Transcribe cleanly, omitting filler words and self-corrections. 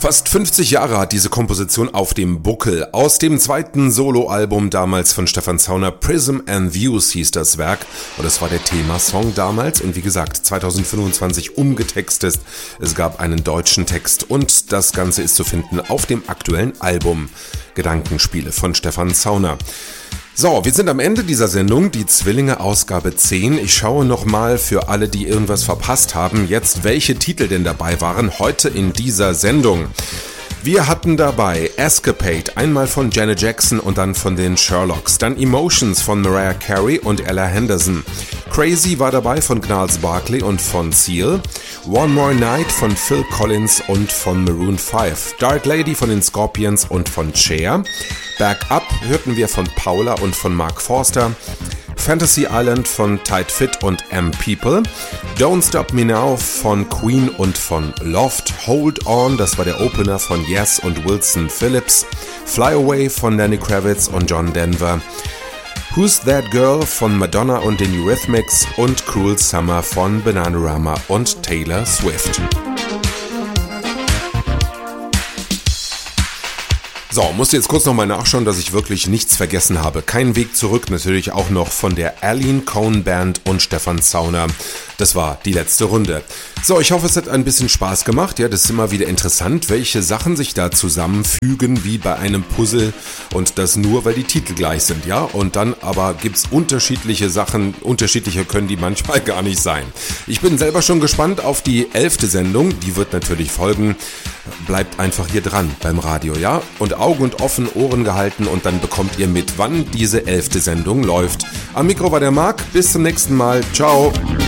Fast 50 Jahre hat diese Komposition auf dem Buckel. Aus dem zweiten Soloalbum damals von Stefan Zauner, Prism and Views hieß das Werk. Und es war der Themasong damals und wie gesagt 2025 umgetextet. Es gab einen deutschen Text und das Ganze ist zu finden auf dem aktuellen Album Gedankenspiele von Stefan Zauner. So, wir sind am Ende dieser Sendung, die Zwillinge Ausgabe 10. Ich schaue nochmal für alle, die irgendwas verpasst haben, jetzt welche Titel denn dabei waren heute in dieser Sendung. Wir hatten dabei Escapade, einmal von Janet Jackson und dann von den Sherlocks. Dann Emotions von Mariah Carey und Ella Henderson. Crazy war dabei von Gnarls Barkley und von Seal. One More Night von Phil Collins und von Maroon 5. Dark Lady von den Scorpions und von Cher. Back Up hörten wir von Paula und von Mark Forster. Fantasy Island von Tight Fit und M People, Don't Stop Me Now von Queen und von Loft, Hold On, das war der Opener von Yes und Wilson Phillips, Fly Away von Lenny Kravitz und John Denver, Who's That Girl von Madonna und den Eurythmics und Cruel Summer von Bananarama und Taylor Swift. So, musste jetzt kurz nochmal nachschauen, dass ich wirklich nichts vergessen habe. Kein Weg zurück, natürlich auch noch von der Arlene Cohn Band und Stefan Zauner. Das war die letzte Runde. So, ich hoffe, es hat ein bisschen Spaß gemacht. Ja, das ist immer wieder interessant, welche Sachen sich da zusammenfügen, wie bei einem Puzzle. Und das nur, weil die Titel gleich sind, ja. Und dann aber gibt's unterschiedliche Sachen, unterschiedliche können die manchmal gar nicht sein. Ich bin selber schon gespannt auf die 11. Sendung. Die wird natürlich folgen. Bleibt einfach hier dran beim Radio, ja. Und Augen und offen, Ohren gehalten und dann bekommt ihr mit, wann diese 11. Sendung läuft. Am Mikro war der Marc. Bis zum nächsten Mal. Ciao.